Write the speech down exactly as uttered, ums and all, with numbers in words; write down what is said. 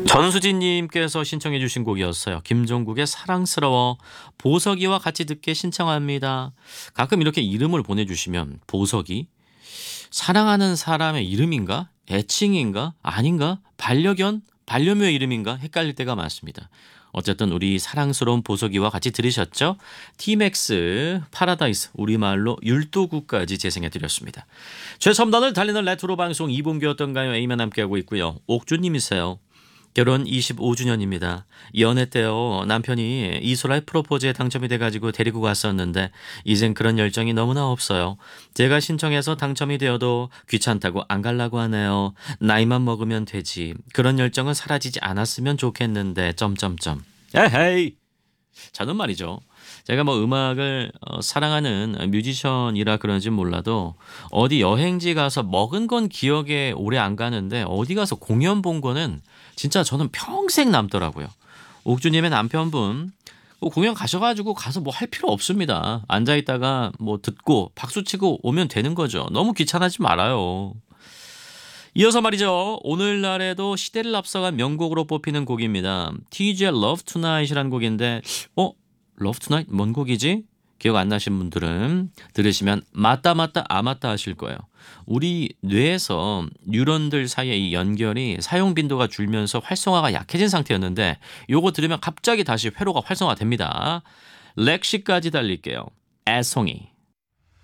전수진님께서 신청해 주신 곡이었어요. 김종국의 사랑스러워. 보석이와 같이 듣게 신청합니다. 가끔 이렇게 이름을 보내주시면 보석이 사랑하는 사람의 이름인가? 애칭인가? 아닌가? 반려견? 반려묘의 이름인가? 헷갈릴 때가 많습니다. 어쨌든 우리 사랑스러운 보석이와 같이 들으셨죠? 티맥스 파라다이스 우리말로 율도구까지 재생해 드렸습니다. 최첨단을 달리는 레트로 방송 이분기 어떤가요? A만 함께하고 있고요. 옥주님이세요. 결혼 이십오 주년입니다. 연애 때요 남편이 이소라의 프로포즈에 당첨이 돼가지고 데리고 갔었는데 이젠 그런 열정이 너무나 없어요. 제가 신청해서 당첨이 되어도 귀찮다고 안 가려고 하네요. 나이만 먹으면 되지. 그런 열정은 사라지지 않았으면 좋겠는데 점점점. 에헤이. 저는 말이죠. 제가 뭐 음악을 어, 사랑하는 뮤지션이라 그런지 몰라도 어디 여행지 가서 먹은 건 기억에 오래 안 가는데 어디 가서 공연 본 거는 진짜 저는 평생 남더라고요. 옥주님의 남편분 공연 가셔가지고 가서 뭐 할 필요 없습니다. 앉아있다가 뭐 듣고 박수치고 오면 되는 거죠. 너무 귀찮아하지 말아요. 이어서 말이죠. 오늘날에도 시대를 앞서간 명곡으로 뽑히는 곡입니다. 티지의 Love Tonight이라는 곡인데 어? Love Tonight 뭔 곡이지? 기억 안 나신 분들은 들으시면 맞다 맞다 아 맞다 하실 거예요. 우리 뇌에서 뉴런들 사이의 이 연결이 사용 빈도가 줄면서 활성화가 약해진 상태였는데 요거 들으면 갑자기 다시 회로가 활성화됩니다. 렉시까지 달릴게요. 애송이.